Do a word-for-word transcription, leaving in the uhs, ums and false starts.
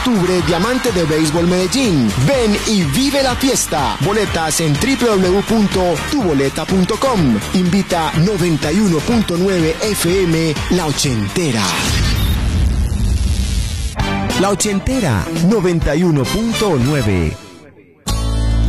octubre, Diamante de Béisbol Medellín. Ven y vive la fiesta. Boletas en doble u doble u doble u punto tu boleta punto com. Invita noventa y uno punto nueve F M La Ochentera. La Ochentera noventa y uno punto nueve.